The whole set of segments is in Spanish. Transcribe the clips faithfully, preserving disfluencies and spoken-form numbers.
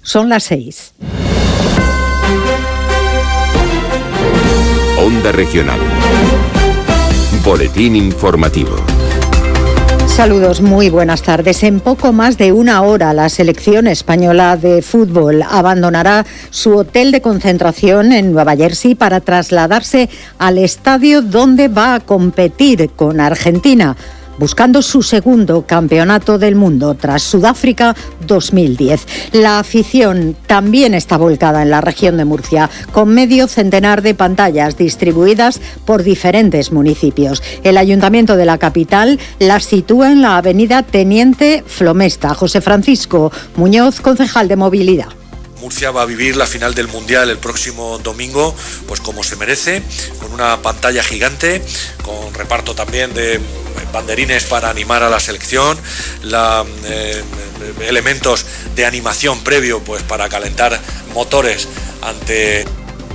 Son las seis. Onda Regional. Boletín informativo. Saludos, muy buenas tardes. En poco más de una hora, la selección española de fútbol abandonará su hotel de concentración en Nueva Jersey para trasladarse al estadio donde va a competir con Argentina, buscando su segundo campeonato del mundo tras Sudáfrica dos mil diez. La afición también está volcada en la región de Murcia, con medio centenar de pantallas distribuidas por diferentes municipios. El Ayuntamiento de la capital las sitúa en la avenida Teniente Flomesta. José Francisco Muñoz, concejal de Movilidad. Murcia va a vivir la final del Mundial el próximo domingo, pues como se merece, con una pantalla gigante, con reparto también de banderines para animar a la selección, la, eh, elementos de animación previo pues para calentar motores ante...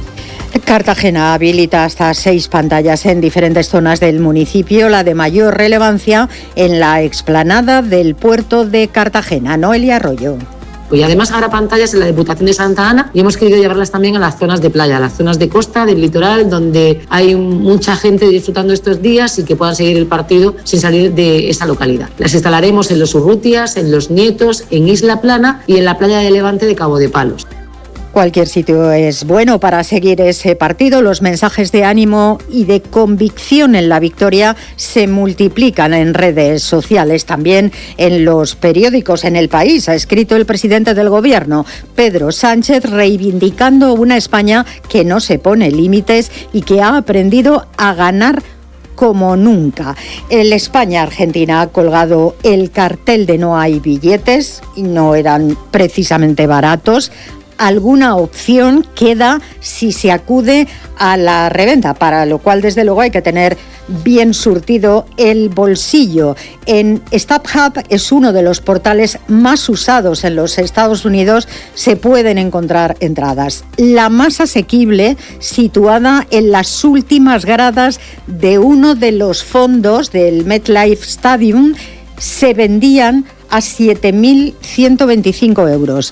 Cartagena habilita hasta seis pantallas en diferentes zonas del municipio, la de mayor relevancia en la explanada del puerto de Cartagena. Noelia Arroyo. Y además habrá pantallas en la Diputación de Santa Ana y hemos querido llevarlas también a las zonas de playa, a las zonas de costa, del litoral, donde hay mucha gente disfrutando estos días y que puedan seguir el partido sin salir de esa localidad. Las instalaremos en los Urrutias, en Los Nietos, en Isla Plana y en la playa de Levante de Cabo de Palos. Cualquier sitio es bueno para seguir ese partido. Los mensajes de ánimo y de convicción en la victoria se multiplican en redes sociales, también en los periódicos. En El País ha escrito el presidente del Gobierno, Pedro Sánchez, reivindicando una España que no se pone límites y que ha aprendido a ganar como nunca. El España-Argentina ha colgado el cartel de no hay billetes y no eran precisamente baratos. Alguna opción queda si se acude a la reventa, para lo cual desde luego hay que tener bien surtido el bolsillo. En StubHub es uno de los portales más usados en los Estados Unidos, se pueden encontrar entradas. La más asequible, situada en las últimas gradas de uno de los fondos del MetLife Stadium, se vendían a siete mil ciento veinticinco euros.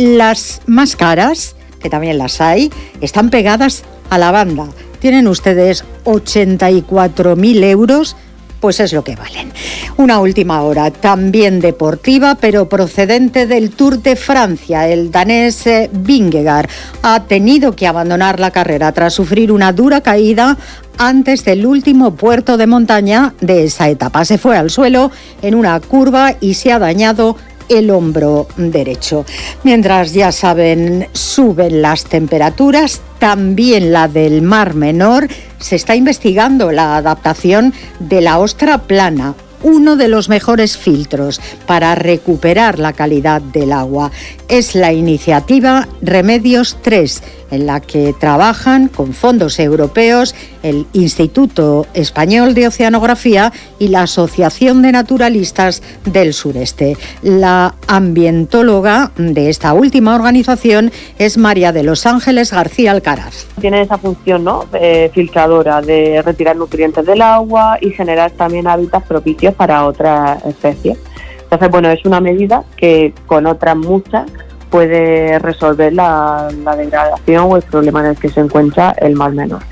Las más caras, que también las hay, están pegadas a la banda. Tienen ustedes ochenta y cuatro mil euros, pues es lo que valen. Una última hora, también deportiva, pero procedente del Tour de Francia. El danés Vingegaard ha tenido que abandonar la carrera tras sufrir una dura caída antes del último puerto de montaña de esa etapa. Se fue al suelo en una curva y se ha dañado el hombro derecho. Mientras, ya saben, suben las temperaturas, también la del Mar Menor. Se está investigando la adaptación de la ostra plana, uno de los mejores filtros para recuperar la calidad del agua. Es la iniciativa Remedios tres, en la que trabajan con fondos europeos el Instituto Español de Oceanografía y la Asociación de Naturalistas del Sureste. La ambientóloga de esta última organización es María de los Ángeles García Alcaraz. Tiene esa función, ¿no?, eh, filtradora, de retirar nutrientes del agua y generar también hábitats propicios para otras especies. Entonces, bueno, es una medida que con otras muchas puede resolver la, la degradación o el problema en el que se encuentra el Mar Menor.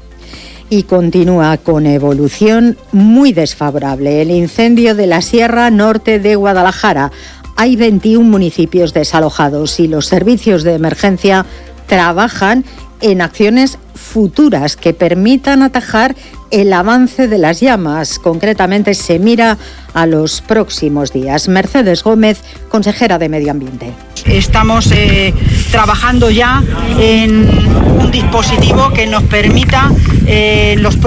Y continúa con evolución muy desfavorable el incendio de la Sierra Norte de Guadalajara. Hay veintiún municipios desalojados y los servicios de emergencia trabajan en acciones futuras que permitan atajar el avance de las llamas. Concretamente se mira a los próximos días. Mercedes Gómez, consejera de Medio Ambiente. Estamos eh, trabajando ya en un dispositivo que nos permita eh, los